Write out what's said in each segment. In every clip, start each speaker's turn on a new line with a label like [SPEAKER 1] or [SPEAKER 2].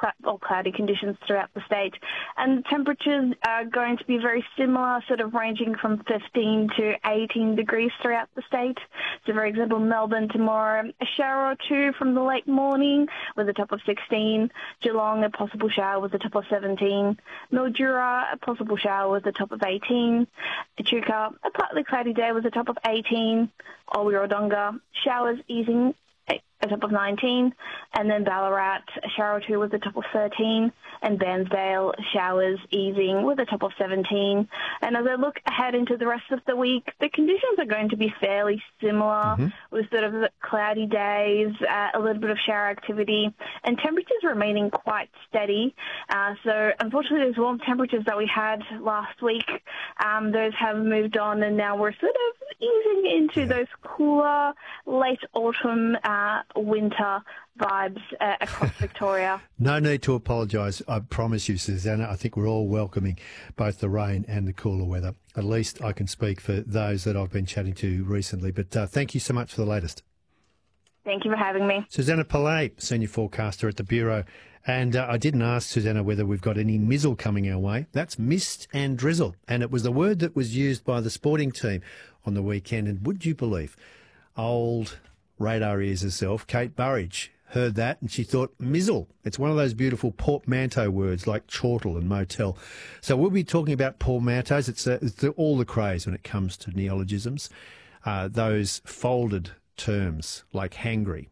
[SPEAKER 1] cloudy conditions throughout the state. And the temperatures are going to be very similar, sort of ranging from 15 to 18 degrees throughout the state. So, for example, Melbourne tomorrow, a shower or two from the late morning with a top of 16. Geelong, a possible shower with a top of 17. Mildura, a possible shower with a top of 18. Echuca, a partly cloudy day with a top of 18. Albury-Wodonga, showers easing, a top of 19, and then Ballarat, a shower or two with a top of 13, and Bairnsdale, showers easing with a top of 17. And as I look ahead into the rest of the week, the conditions are going to be fairly similar, with sort of cloudy days, a little bit of shower activity, and temperatures remaining quite steady. So unfortunately, those warm temperatures that we had last week, those have moved on, and now we're sort of easing into those cooler late autumn winter vibes across Victoria.
[SPEAKER 2] No need to apologise. I promise you, Susanna, I think we're all welcoming both the rain and the cooler weather. At least I can speak for those that I've been chatting to recently. But thank you so much for the latest.
[SPEAKER 1] Thank you for having me.
[SPEAKER 2] Susanna Pillay, Senior Forecaster at the Bureau. And I didn't ask Susanna whether we've got any mizzle coming our way. That's mist and drizzle. And it was the word that was used by the sporting team on the weekend. And would you believe, old radar ears herself, Kate Burridge, heard that and she thought, mizzle. It's one of those beautiful portmanteau words like chortle and motel. So we'll be talking about portmanteaus. It's all the craze when it comes to neologisms. Those folded terms like hangry,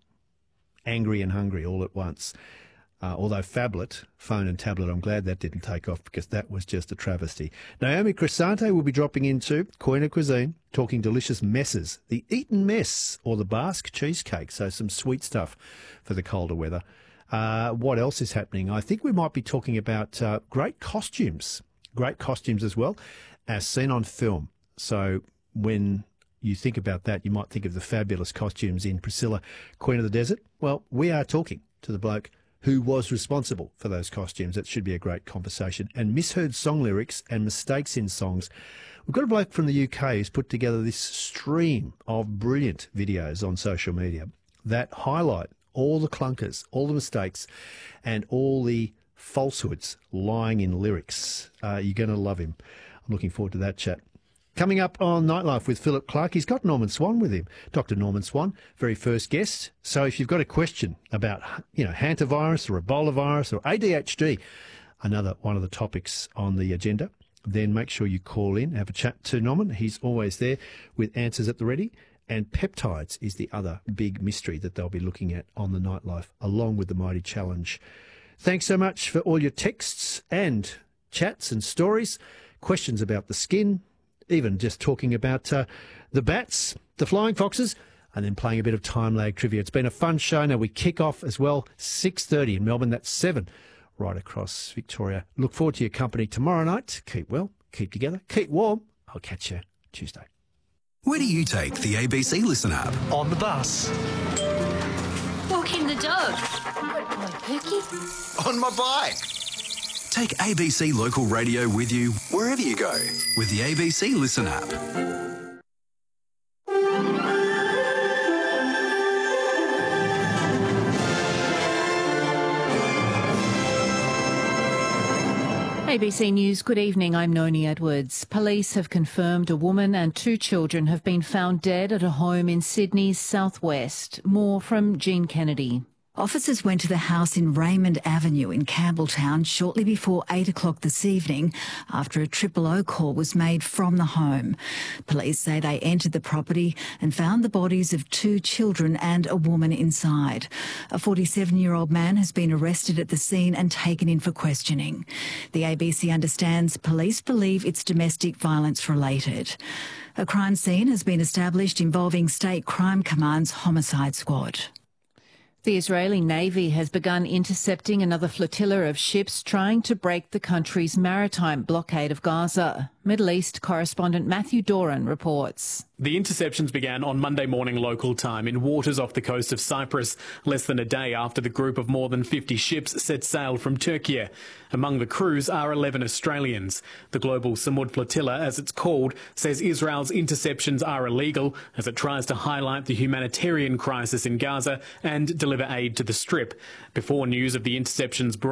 [SPEAKER 2] angry and hungry all at once. Although phablet, phone and tablet, I'm glad that didn't take off because that was just a travesty. Naomi Crescente will be dropping into Queen of Cuisine, talking delicious messes, the Eton mess or the Basque cheesecake, so some sweet stuff for the colder weather. What else is happening? I think we might be talking about great costumes as well, as seen on film. So when you think about that, you might think of the fabulous costumes in Priscilla, Queen of the Desert. Well, we are talking to the bloke who was responsible for those costumes. That should be a great conversation. And misheard song lyrics and mistakes in songs. We've got a bloke from the UK who's put together this stream of brilliant videos on social media that highlight all the clunkers, all the mistakes, and all the falsehoods lying in lyrics. You're going to love him. I'm looking forward to that chat. Coming up on Nightlife with Philip Clark, he's got Norman Swan with him. Dr. Norman Swan, very first guest. So if you've got a question about, hantavirus or Ebola virus or ADHD, another one of the topics on the agenda, then make sure you call in, have a chat to Norman. He's always there with answers at the ready. And peptides is the other big mystery that they'll be looking at on the Nightlife, along with the Mighty Challenge. Thanks so much for all your texts and chats and stories, questions about the skin, even just talking about the bats, the flying foxes, and then playing a bit of time lag trivia. It's been a fun show. Now we kick off as well, 6:30 in Melbourne. That's 7 right across Victoria. Look forward to your company tomorrow night. Keep well, keep together, keep warm. I'll catch you Tuesday.
[SPEAKER 3] Where do you take the ABC Listen app?
[SPEAKER 4] On the bus.
[SPEAKER 5] Walking the dog. On Pookie.
[SPEAKER 3] On my bike. Take ABC Local Radio with you wherever you go with the ABC Listen app.
[SPEAKER 6] ABC News, good evening. I'm Noni Edwards. Police have confirmed a woman and 2 children have been found dead at a home in Sydney's southwest. More from Jean Kennedy.
[SPEAKER 7] Officers went to the house in Raymond Avenue in Campbelltown shortly before 8 o'clock this evening after a 000 call was made from the home. Police say they entered the property and found the bodies of 2 children and a woman inside. A 47-year-old man has been arrested at the scene and taken in for questioning. The ABC understands police believe it's domestic violence related. A crime scene has been established involving State Crime Command's homicide squad.
[SPEAKER 6] The Israeli Navy has begun intercepting another flotilla of ships trying to break the country's maritime blockade of Gaza. Middle East correspondent Matthew Doran reports.
[SPEAKER 8] The interceptions began on Monday morning local time in waters off the coast of Cyprus, less than a day after the group of more than 50 ships set sail from Turkey. Among the crews are 11 Australians. The Global Samud Flotilla, as it's called, says Israel's interceptions are illegal as it tries to highlight the humanitarian crisis in Gaza and deliver aid to the Strip. Before news of the interceptions broke,